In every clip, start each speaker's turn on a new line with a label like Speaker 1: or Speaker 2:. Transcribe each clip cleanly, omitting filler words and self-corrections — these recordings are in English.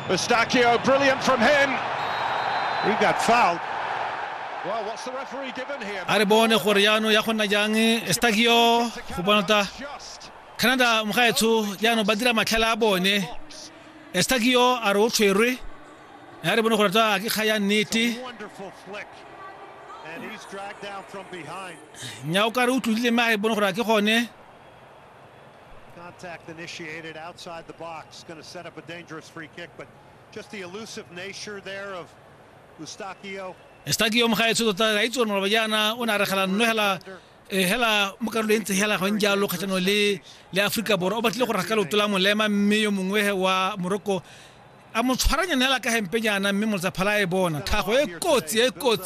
Speaker 1: Eustachio, brilliant from him. He got fouled. Well, what's the referee given here?
Speaker 2: Are bone gore yano ya gonna jang Eustachio go bonata Canada mogaetso yano ba dira matlhala a bone Eustachio a re o tshwerwe are bone gore tsa ke khaya nnete
Speaker 1: And he's dragged down from behind.
Speaker 2: Nyao ka re o tlile mai bone gore ke gone
Speaker 1: Contact initiated outside the box, going to set up a dangerous free kick, but just the elusive nature there of Eustachio.
Speaker 2: Eustachio mogaetso tota ra itse mo bayana o na re gala no hela mo ka lentse hela go njalo kgatlano le Africa Borwa o batle go raka lo tola molema mme yo mongwe wa Morocco a mo tshwaranya nela ka hempenyana mme mo tsa phala e bona thago e kotsi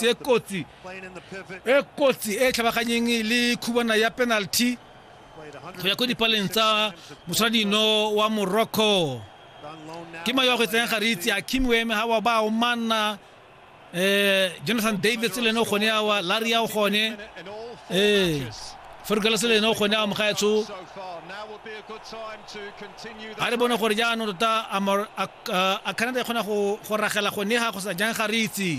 Speaker 2: e tlhabaganyeng le khubana ya penalty go ya go dipaleng tsa mosadino wa Morocco ke mayo go tseng gare itse Hakim Weme ha wa ba o manna Jonathan David le no gone wa Laria o gone Ferguson le no gone a mogaetso a re bona gore jaanong tota a Canada e kgona go ragela gone ga go sa jang gare itse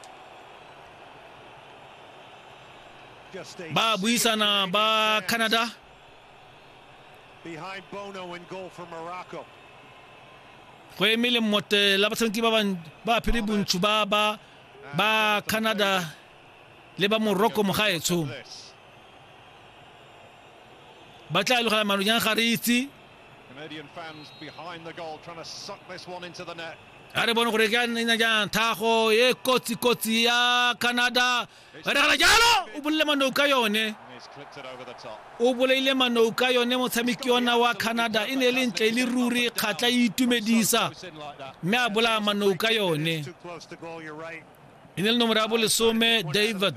Speaker 2: ba buisana ba Canada
Speaker 1: behind Bono in goal for Morocco.
Speaker 2: Go emile mote la batshameki ba phiri bontsu ba Canada le ba Morocco mogaetso ba tla ilogela mano yang gare itse
Speaker 1: Canadian fans behind the goal trying to suck this one into the net.
Speaker 2: Are bona gore ke nna jang thago e kotsi ya Canada ba re gala jalo o bolle mano ka yone o boleile mano ka yone motshameki yona wa Canada ine le ntle le ruri kgatla itumedisa mme a bola mano ka yone ine le nomoro ya bo lesome David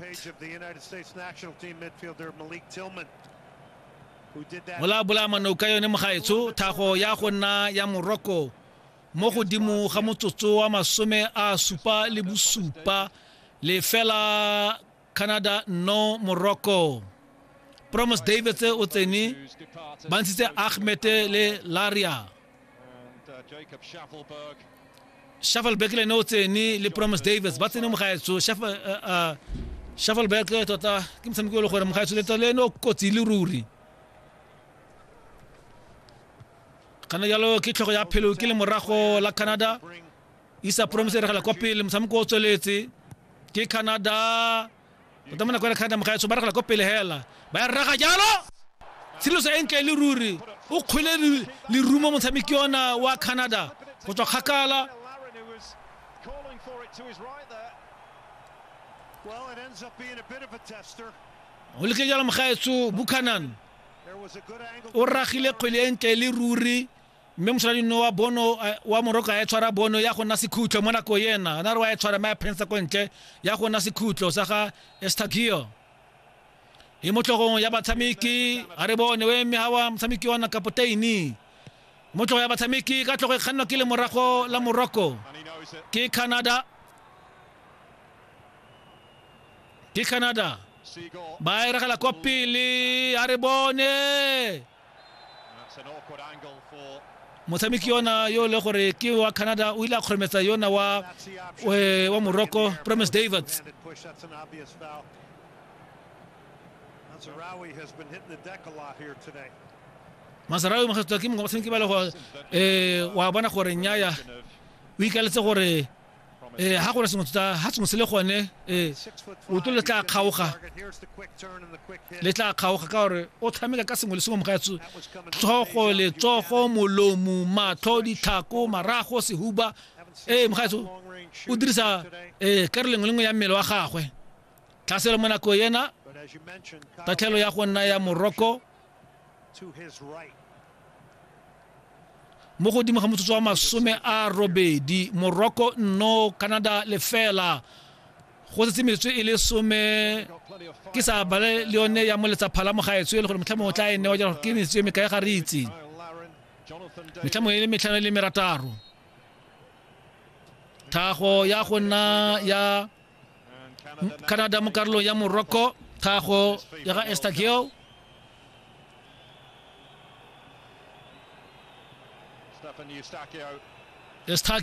Speaker 2: Mola bola mano ka yone mogaetso thago ya go nna ya Morocco mo godimo ga motsotso wa masome a supa le bosupa le fela Canada no Morocco Promise David o tsene ba ntse Ahmed le Laria Shuffleberg le no tsene le Promise Davis ba tsene mogaetso Shuffleberg tota ke mtshameko le gore mogaetso le tole no kotsi le ruri kana yalo ke tlhogo ya phelo ke le morago la Canada isa Promise re gala kwa pele mtshameko o tsweletse ke Canada tota mona kwa Canada mogaetso ba re gala kwa pele hela ba raga jalo silo sa entle le ruri o khwele le rumo motshameki yona wa Canada go tswa khakala o le ke jalo mogaetso Buchanan o ragile khwele entle le ruri mme mosadino wa Bono wa Morocco a tshwara Bono ya go nna sekhutlo mona ko yena na re wa e tshwara ma pensa ko ntle ya go nna sekhutlo sa ga Eustachio e motlogong ya batshameki a re bone Weme ha wa motshameki wa kapteini motlogo ya batshameki ka tlogo e kganna ke le morago la Morocco ke Canada ba e regala kwa pele a re bone motshameki yona yo le gore ke wa Canada o ile a khrometsa yona wa Morocco Promise David
Speaker 1: Mazraoui has been hitting the deck a lot here today.
Speaker 2: Mazraoui mo gotsa ke mo tseng ke ba le go wa bona gore nyaya o ikaletse gore ha go se motsa ha tseng se le gone o tlo le tla kgaoga ka gore o tshameka ka sengwe le sengwe mo gaetso tsogo le tsogo molomo matho dithako marago sehuba mo gaetso o dirisa ka re lengwe ya mmele wa gagwe tlaselo mona ko yena tatlhelo ya go nna ya Morocco mo godimo ga motsotso wa masome a robedi Morocco no Canada le fela go se metswe e le some ke sa bale le yone ya moletsa phala mo gaetso e le gore motlhamo o tla ene wa jalo ke metswe me kae ga re itse motlhamo e le metlhano le merataro thago ya go nna ya Canada mo karolo ya Morocco thago ya ga Eustachio
Speaker 1: Stefan Eustachio